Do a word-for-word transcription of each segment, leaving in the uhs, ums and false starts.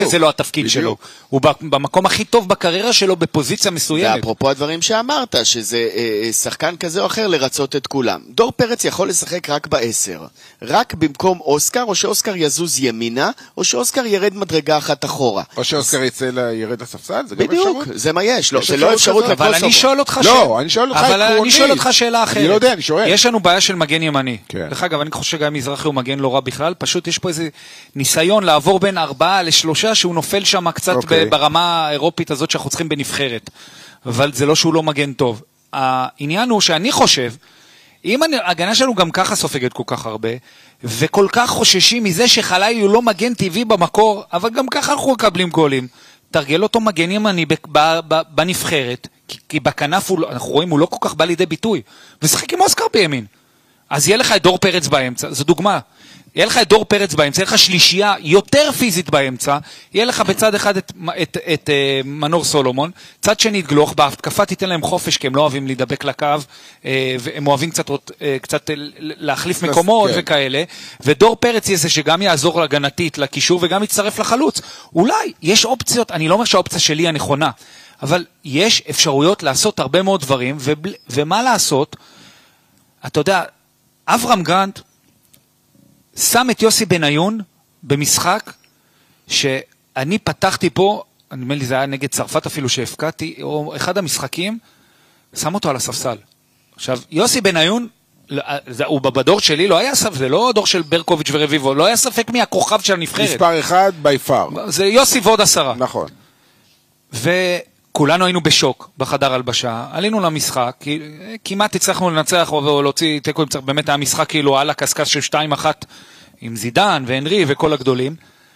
זה לא התפקיד שלו. הוא במקום הכי טוב בקריירה שלו בפוזיציה מסוימת. ואפרופו הדברים שאמרת, שזה שחקן כזה או אחר לרצות את כולם. דור פרץ יכול לשחק רק בעשר. רק במקום אוסקר, או שאוסקר יזוז ימינה, או שאוסקר ירד מדרגה אחת אחורה. או שאוסקר יצא לירד לספסל, זה גם אפשרות. בדיוק, זה מה יש. זה לא אפשרות לקוסובו. אבל אני שואל אותך לא, אני שואל אותך אבל אני שואל אותך שאלה אחרת. אני לא יודע, אני שואל. יש לנו בעיה של מגן ימני. דרך אגב, אני חושב שגם מזרחי הוא מגן לא רע בכלל, פשוט יש פה איזה ניסיון לעבור בין ארבעה לשלושה, שהוא נופל שם קצת ברמה האירופית הזאת שאנחנו צריכים בנבחרת. אבל זה לא שהוא לא מגן טוב. העניין הוא שאני חושב, אם ההגנה שלנו גם ככה סופגת כל כך הרבה, וכל כך חוששים מזה שחלילי הוא לא מגן טבעי במקור, אבל גם ככה אנחנו מקבלים גולים, תרגל אותו מגן ימני בנבחרת, כי בכנף אנחנו רואים הוא לא כל כך בא לידי ביטוי, ושחק עם אוסקר בימין. אז יהיה לך את דור פרץ באמצע, זו דוגמה. יהיה לך את דור פרץ באמצע, יהיה לך שלישייה יותר פיזית באמצע, יהיה לך בצד אחד את, את, את, את uh, מנור סולומון, צד שני תגלוך, בהתקפה תיתן להם חופש, כי הם לא אוהבים להידבק לקו, uh, והם אוהבים קצת, uh, קצת uh, להחליף מקומות כן. וכאלה, ודור פרץ יהיה זה שגם יעזור להגנתית, לקישור, וגם יצטרף לחלוץ. אולי יש אופציות, אני לא אומר שהאופציה שלי הנכונה, אבל יש אפשרויות לעשות הרבה מאוד דברים, ובל, ומה לעשות? אתה יודע, אברהם גרנט, שם את יוסי בניון במשחק שאני פתחתי פה, אני אומר לי זה היה נגד צרפת אפילו שהפקעתי, או אחד המשחקים, שם אותו על הספסל. עכשיו, יוסי בניון, הוא בדור שלי, לא היה ספק, זה לא דור של ברקוביץ' ורביבו, לא היה ספק מי הכוכב של הנבחרת. מספר אחד ביפר. זה יוסי ועוד עשרה. נכון. וכולנו היינו בשוק בחדר הלבשה, עלינו למשחק, כמעט הצלחנו לנצח ולהוציא תיקו, באמת היה משחק כאילו על הקסקס של שתיים אחת עם זידן והנרי וכל הגדולים,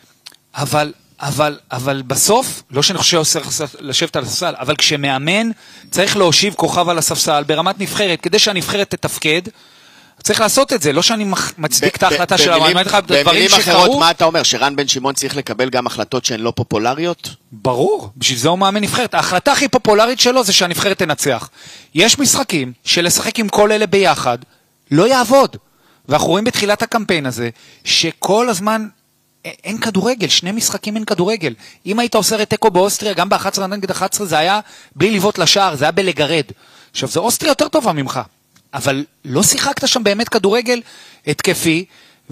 אבל, אבל, אבל בסוף, לא שאני חושב שעושה לשבת על הספסל, אבל כשמאמן צריך להושיב כוכב על הספסל ברמת נבחרת, כדי שהנבחרת תתפקד, צריך לעשות את זה, לא שאני מצדיק את ההחלטה שלה, אבל אני אומר לך דברים שקרו. במילים אחרות, מה אתה אומר, שרן בן שמעון צריך לקבל גם החלטות שהן לא פופולריות? ברור, בשביל זה הוא מאמן נבחרת. ההחלטה הכי פופולרית שלו זה שהנבחרת תנצח. יש משחקים שלשחק עם כל אלה ביחד, לא יעבוד. ואנחנו רואים בתחילת הקמפיין הזה, שכל הזמן אין כדורגל, שני משחקים אין כדורגל. אם היית עושה רטקו באוסטריה, גם ב-אחת עשרה נגד אחת עשרה, זה היה בלי לבעוט לשער, זה היה בלגרד. עכשיו, זה אוסטריה יותר טובה ממך. אבל לא שיחקת שם באמת כדורגל התקפי,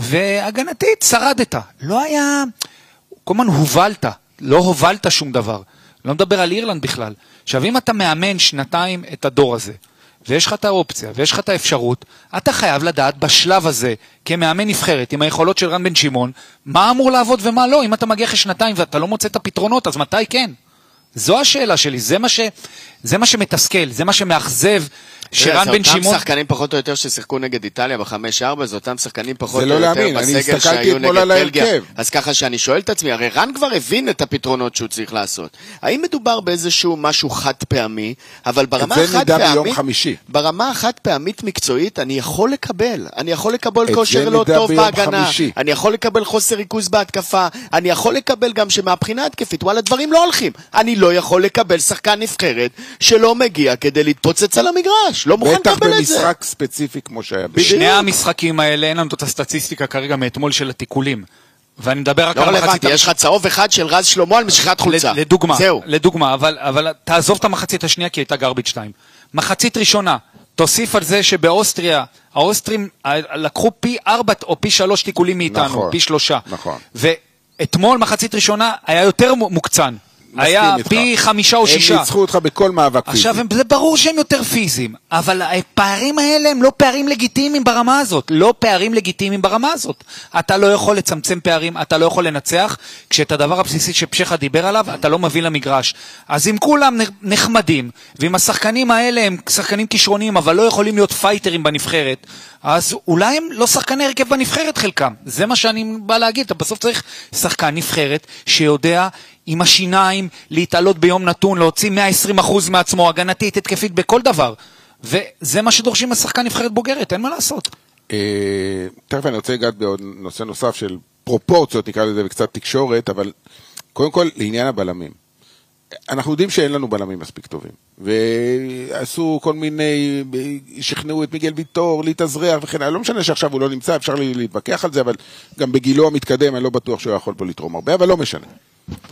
והגנתית שרדת. לא היה, כל הזמן הובלת, לא הובלת שום דבר. לא מדבר על אירלנד בכלל. עכשיו, אם אתה מאמן שנתיים את הדור הזה, ויש לך את האופציה, ויש לך את האפשרות, אתה חייב לדעת בשלב הזה, כמאמן נבחרת, עם היכולות של רן בן שמעון, מה אמור לעבוד ומה לא. אם אתה מגיע אחרי שנתיים ואתה לא מוצא את הפתרונות, אז מתי כן? זו השאלה שלי, זה מה ש, זה מה שמתסכל, זה מה שמאכזב, שרן בן שמעון... זה אותם שחקנים פחות או יותר ששיחקו נגד איטליה בחמש ארבע, זה אותם שחקנים פחות או לא יותר להאמין, בסגל שהיו נגד בלגיה. אז ככה שאני שואל את עצמי, הרי רן כבר הבין את הפתרונות שהוא צריך לעשות. האם מדובר באיזשהו משהו חד פעמי, אבל ברמה החד פעמית, ברמה החד פעמית מקצועית, אני יכול לקבל. אני יכול לקבל כושר לא טוב בהגנה, אני יכול לקבל חוסר ריכוז בהתקפה, אני יכול לקבל גם שמהבחינה התקפית, וואלה, דברים לא הולכים. אני לא יכול לקבל שחקן נבחרת שלא מגיע כדי להתפוצץ על המגרש. לא מוכן לקבל את זה. בטח במשחק ספציפי כמו שהיה. בשני המשחקים האלה אין לנו את הסטטיסטיקה כרגע מאתמול של התיקולים. ואני מדבר רק על מחצית. יש לך צהוב אחד של רז שלמה על משיכת חולצה. לדוגמה, לדוגמה, אבל תעזוב את המחצית השנייה כי הייתה גרביץ' שתיים. מחצית ראשונה, תוסיף על זה שבאוסטריה, האוסטרים לקחו פי ארבע או פי שלוש תיקולים מאיתנו, פי שלושה. נכון. ואתמול מחצית ראשונה היה יותר מוקצן. היה פי חמישה או שישה. הם ניצחו אותך בכל מאבק פיזי. עכשיו, זה ברור שהם יותר פיזיים, אבל הפערים האלה הם לא פערים לגיטימיים ברמה הזאת. לא פערים לגיטימיים ברמה הזאת. אתה לא יכול לצמצם פערים, אתה לא יכול לנצח, כשאת הדבר הבסיסי שפשחה דיבר עליו, אתה לא מביא למגרש. אז אם כולם נחמדים, ואם השחקנים האלה הם שחקנים כישרוניים, אבל לא יכולים להיות פייטרים בנבחרת, אז אולי הם לא שחקני הרכב בנבחרת חלקם. זה מה שאני בא להגיד. אתה בסוף צריך שחקן נבחרת שיודע עם השיניים להתעלות ביום נתון, להוציא מאה ועשרים אחוז מעצמו, הגנתית, התקפית, בכל דבר. וזה מה שדורשים השחקן נבחרת בוגרת, אין מה לעשות. תכף אני רוצה לגעת בעוד נושא נוסף של פרופורציות, נקרא לזה, וקצת תקשורת, אבל קודם כל לעניין הבלמים. אנחנו יודעים שאין לנו בלמים מספיק טובים, ועשו כל מיני, שכנעו את מיגל ויטור, להתאזרח וכן, לא משנה שעכשיו הוא לא נמצא, אפשר להתווכח על זה, אבל גם בגילו המתקדם, אני לא בטוח שהוא יכול פה לתרום הרבה, אבל לא משנה.